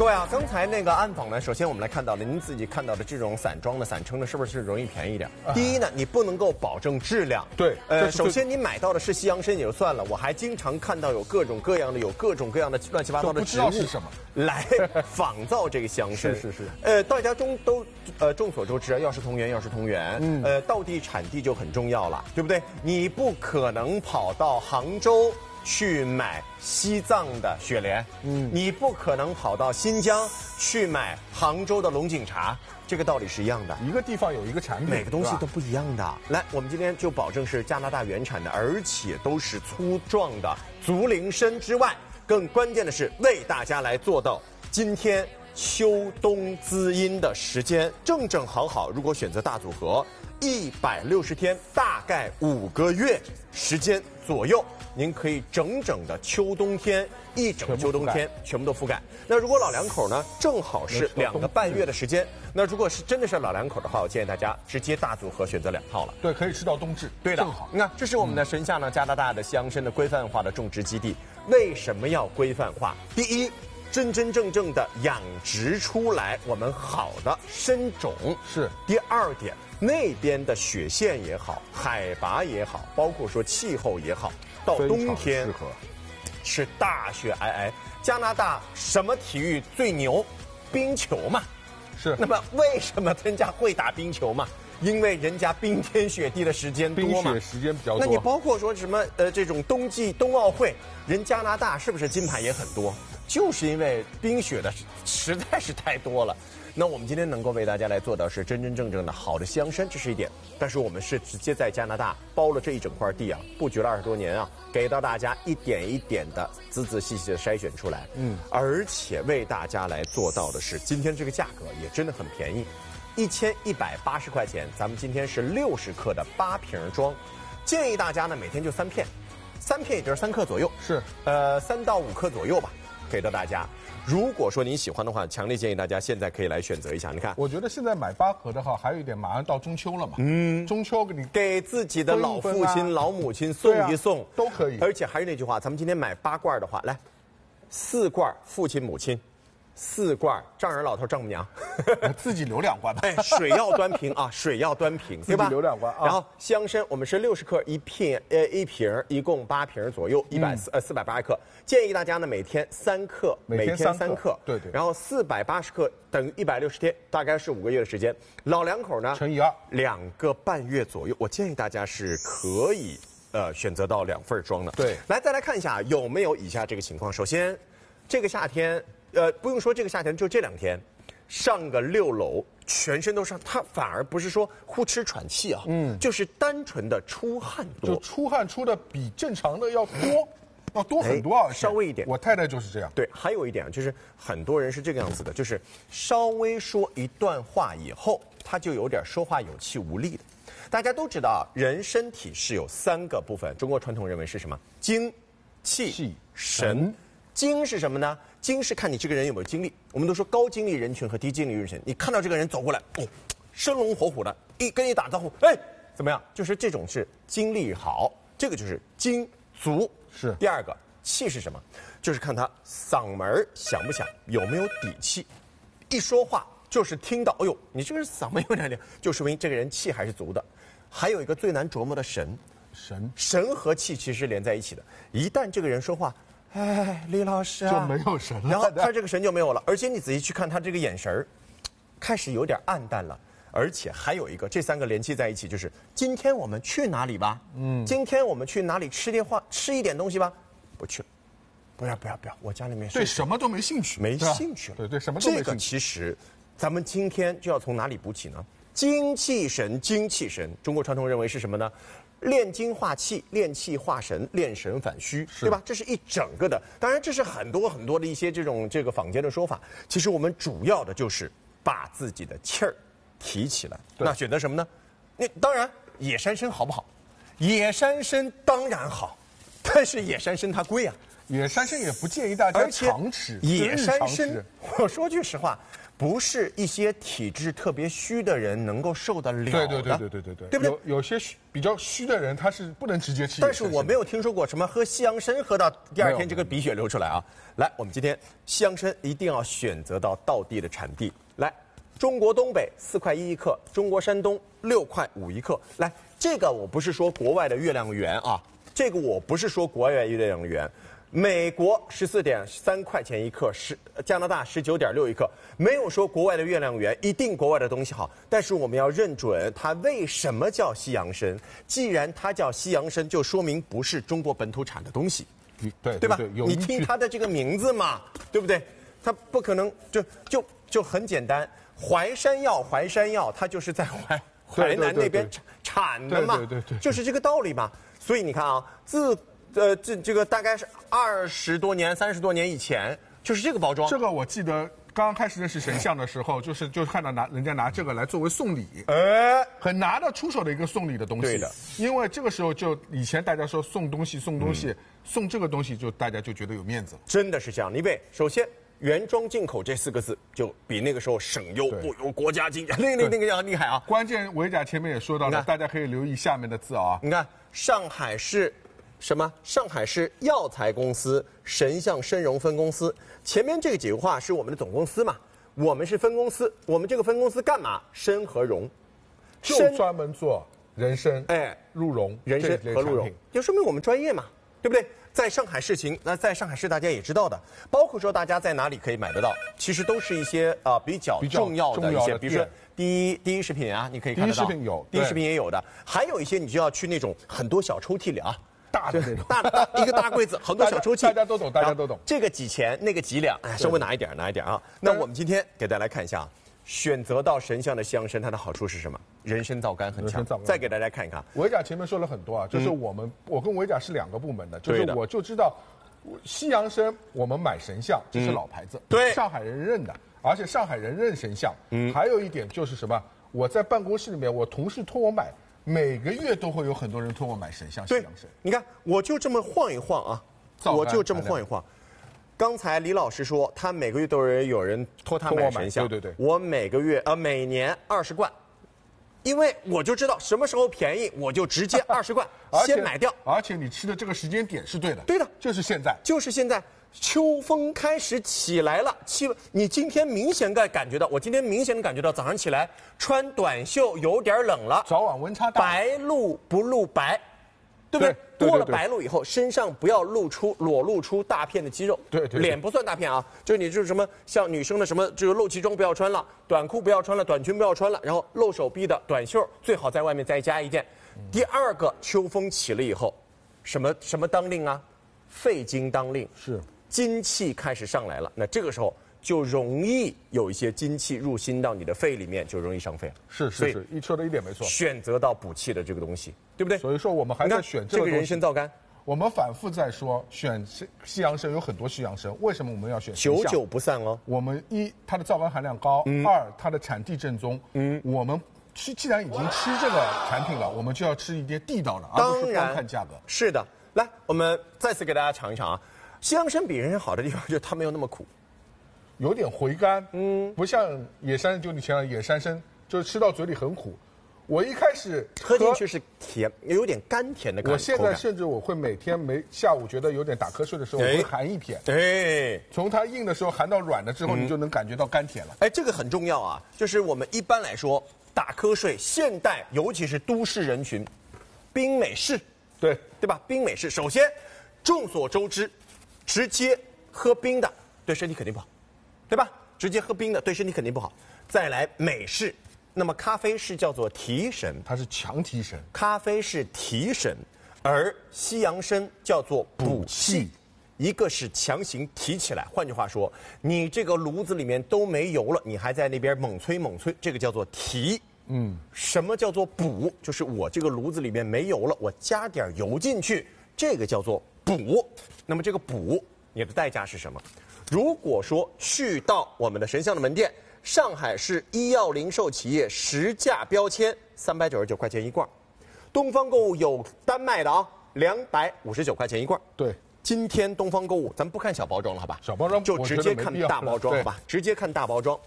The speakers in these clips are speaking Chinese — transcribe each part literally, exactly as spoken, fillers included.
各位啊，刚才那个暗访呢，首先我们来看到的，您自己看到的这种散装的散称的，是不是容易便宜点？啊、第一呢，你不能够保证质量。 对， 呃，首先你买到的是西洋参也就算了，我还经常看到有各种各样的、有各种各样的乱七八糟的植物是什么来仿造这个香参。 是是是。 呃，大家中都呃众所周知啊，药食同源，药食同源。嗯。呃，道地产地就很重要了，对不对？你不可能跑到杭州去买西藏的雪莲，嗯，你不可能跑到新疆去买杭州的龙井茶，这个道理是一样的。 一个地方有一个产品， 每个东西都不一样的。来，我们今天就保证是加拿大原产的，而且都是粗壮的竹林参之外，更关键的是为大家来做到今天秋冬滋阴的时间正正好好。如果选择大组合，一百六十天，大概五个月时间左右。您可以整整的秋冬天一整秋冬天全部都覆盖。那如果老两口呢，正好是两个半月的时间。那如果是真的是老两口的话，我建议大家直接大组合选择两套了。 对，可以吃到冬至。 对的，正好。你看，这是我们的神夏呢加拿大的西洋参的规范化的种植基地。为什么要规范化？第一，真真正正的养殖出来我们好的参种是。 第二点，那边的雪线也好，海拔也好，包括说气候也好。到冬天适合是大雪皑皑。加拿大什么体育最牛？冰球嘛。 是。 那么为什么人家会打冰球嘛？因为人家冰天雪地的时间多嘛。 冰雪时间比较多。 那你包括说什么呃这种冬季冬奥会，人加拿大是不是金牌也很多？就是因为冰雪的实在是太多了。那我们今天能够为大家来做到是真真正正的好的西洋参，这是一点。但是我们是直接在加拿大包了这一整块地啊，布局了二十多年啊，给到大家一点一点的仔仔细细的筛选出来。嗯，而且为大家来做到的是，今天这个价格也真的很便宜，一千一百八十块钱。咱们今天是六十克的八瓶装，建议大家呢每天就三片，三片也就是三克左右， 是呃三到五克左右吧，给到大家。如果说您喜欢的话，强烈建议大家现在可以来选择一下。你看， 我觉得现在买八盒的话，还有一点，马上到中秋了嘛。嗯，中秋给你给自己的老父亲、啊、老母亲送一送、 啊、都可以。 而且还是那句话，咱们今天买八罐的话，来，四罐父亲母亲，四罐丈人老头丈母娘， 自己留两罐吧。 哎，水要端平啊，水要端平，对吧？ 自己留两罐啊。 然后西洋参我们是六十克一片，呃一瓶，一共八瓶左右，一百四呃四百八十克。建议大家呢每天三克， 每天三克， 三克对对。 然后四百八十克等于一百六十天，大概是五个月的时间。老两口呢乘以二， 两个半月左右。我建议大家是可以呃选择到两份装的。 对， 来再来看一下有没有以下这个情况。首先，这个夏天。呃，不用说这个夏天，就这两天，上个六楼，全身都上，他反而不是说呼哧喘气啊，嗯，就是单纯的出汗多， 就出汗出的比正常的要多，要多很多啊， 稍微一点。 我太太就是这样。 对，还有一点就是很多人是这个样子的，就是稍微说一段话以后，他就有点说话有气无力的。大家都知道，人身体是有三个部分，中国传统认为是什么？精、气、 气神。精是什么呢？精是看你这个人有没有精力。我们都说高精力人群和低精力人群，你看到这个人走过来，哦，生龙活虎的，一跟你打招呼，哎，怎么样？就是这种是精力好，这个就是精足。 是。 第二个气是什么？就是看他嗓门响不响，有没有底气。一说话就是听到，哎呦，你这个人嗓门有点点，就说明这个人气还是足的。还有一个最难琢磨的神， 神神和气其实连在一起的。一旦这个人说话。哎，李老师啊， 就没有神了， 然后他这个神就没有了，而且你仔细去看他这个眼神儿，开始有点暗淡了，而且还有一个，这三个联系在一起，就是今天我们去哪里吧？嗯，今天我们去哪里吃点话，吃一点东西吧？不去了，不要不要不要，我家里面对什么都没兴趣， 没兴趣了， 对对，什么都没兴趣。 这个其实，咱们今天就要从哪里补起呢？精气神，精气神，中国传统认为是什么呢？炼精化气，炼气化神，炼神反虚，对吧？这是一整个的。当然，这是很多很多的一些这种这个坊间的说法。其实我们主要的就是把自己的气儿提起来。那选择什么呢？那当然，野山参好不好？野山参当然好，但是野山参它贵啊。 野山参也不建议大家常吃。 野山参，我说句实话， 不是一些体质特别虚的人能够受得了的。 对对对对对对对， 对不对？ 有有些虚比较虚的人，他是不能直接吃。 但是我没有听说过什么喝西洋参喝到第二天这个鼻血流出来啊。来，我们今天西洋参一定要选择到道地的产地。来，中国东北四块一一克，中国山东六块五一克。来，这个我不是说国外的月亮圆啊，这个我不是说国外的月亮圆。美国十四点三块钱一克，十加拿大十九点六一克，没有说国外的月亮圆一定国外的东西好，但是我们要认准它为什么叫西洋参。既然它叫西洋参，就说明不是中国本土产的东西， 对对吧？ 对对， 你听它的这个名字嘛，对不对？它不可能就就就很简单，淮山药，淮山药它就是在淮淮南那边产的嘛， 对对对， 就是这个道理嘛。所以你看啊，自呃，这这个大概是二十多年、三十多年以前，就是这个包装。 这个我记得刚刚开始认识神像的时候，就是就看到拿人家拿这个来作为送礼， 哎， 很拿得出手的一个送礼的东西。 对的， 因为这个时候就以前大家说送东西送东西、嗯、送这个东西，就大家就觉得有面子。 真的是这样，因为首先原装进口这四个字就比那个时候省优不由国家经济，那那那个要厉害啊。 关键维甲前面也说到了，大家可以留意下面的字啊。 你看上海市。什么？上海市药材公司神象参茸分公司，前面这个几句话是我们的总公司嘛？我们是分公司，我们这个分公司干嘛？参和茸， 就专门做人参、哎鹿茸、 人参和鹿茸，就说明我们专业嘛，对不对？在上海市情，那在上海市大家也知道的，包括说大家在哪里可以买得到，其实都是一些啊、呃、比较重要的一些，比如说第一第一食品啊，你可以看得到， 第一食品有， 第一食品也有的，还有一些你就要去那种很多小抽屉里啊。 大的那种， 大大一个大柜子，很多小抽屉， 大家都懂，大家都懂。 这个几钱，那个几两，哎，稍微拿一点，拿一点啊。那我们今天给大家来看一下，选择到神象的西洋参，它的好处是什么？人参皂苷很强。再给大家看一看， 维甲前面说了很多啊，就是我们，嗯、我跟维甲是两个部门的，就是我就知道，西洋参我们买神象，这是老牌子， 嗯、对， 上海人认的，而且上海人认神象。嗯，还有一点就是什么？我在办公室里面，我同事托我买。每个月都会有很多人托我买神象西洋参。 你看，我就这么晃一晃啊，我就这么晃一晃。刚才李老师说，他每个月都有人有人托他买神象， 对对对。 我每个月呃每年二十罐，因为我就知道什么时候便宜，我就直接二十罐先买掉。 而且你吃的这个时间点是对的， 对的， 就是现在， 就是现在。秋风开始起来了，气温，你今天明显感感觉到，我今天明显的感觉到早上起来穿短袖有点冷了， 早晚温差大， 白露不露白，对不对？ 对过了白露以后，身上不要露出裸露出大片的肌肉， 对对， 脸不算大片啊，就是你就是什么像女生的什么这个露脐装不要穿了，短裤不要穿了，短裙不要穿了，然后露手臂的短袖最好在外面再加一件。第二个，秋风起了以后，什么什么当令啊？肺经当令是。 精气开始上来了，那这个时候就容易有一些精气入侵到你的肺里面，就容易伤肺了。 是是是，一说的一点没错。 选择到补气的这个东西，对不对？ 所以说我们还在选这个人参皂苷。 我们反复在说，选西洋参有很多西洋参，为什么我们要选？ 久久不散哦。 我们一它的皂苷含量高，嗯、二它的产地正宗。嗯，我们吃既然已经吃这个产品了，我们就要吃一点地道的，而不是光看价格。 是的，来，我们再次给大家尝一尝啊。西洋参比人参好的地方就是它没有那么苦， 有点回甘，嗯，不像野山，就你像野山参，就是吃到嘴里很苦。我一开始喝进去是甜，有点甘甜的感觉。 我现在甚至我会每天每下午觉得有点打瞌睡的时候，我会含一片。 哎， 从它硬的时候含到软的之后，你就能感觉到甘甜了。 哎，这个很重要啊，就是我们一般来说打瞌睡，现代尤其是都市人群，冰美式， 对对吧？冰美式，首先众所周知。直接喝冰的对身体肯定不好，对吧？直接喝冰的对身体肯定不好。再来美式，那么咖啡是叫做提神， 它是强提神， 咖啡是提神，而西洋参叫做补气，一个是强行提起来。换句话说，你这个炉子里面都没油了，你还在那边猛催猛催，这个叫做提。嗯，什么叫做补？就是我这个炉子里面没油了，我加点油进去，这个叫做补。那么这个补，你的代价是什么？如果说去到我们的神象的门店，上海市医药零售企业实价标签三百九十九块钱一罐，东方购物有单卖的啊，两百五十九块钱一罐。 对， 今天东方购物咱们不看小包装了，好吧？ 小包装就直接看大包装，好吧？直接看大包装，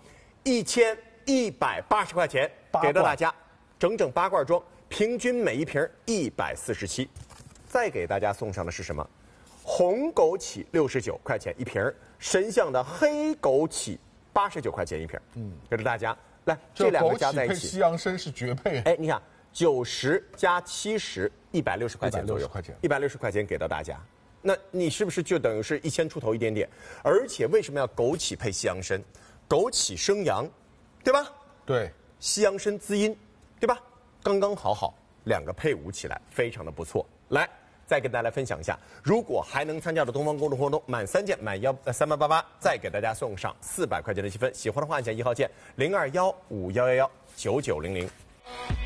一千一百八十块钱给到大家，整整八罐装，平均每一瓶一百四十七。再给大家送上的是什么？红枸杞六十九块钱一瓶，神象的黑枸杞八十九块钱一瓶。嗯，给到大家，来这两个加在一起， 枸杞配西洋参是绝配。 哎，你看九十加七十，一百六十块钱左右，一百六十块钱给到大家。那你是不是就等于是一千出头一点点？而且为什么要枸杞配西洋参？枸杞生阳，对吧？ 对， 西洋参滋阴，对吧？刚刚好好，两个配伍起来非常的不错。来，再跟大家分享一下，如果还能参加的东方公主活动，满三件满幺呃三八八八，再给大家送上四百块钱的积分。喜欢的话按下一号键零二幺五幺幺幺九九零零。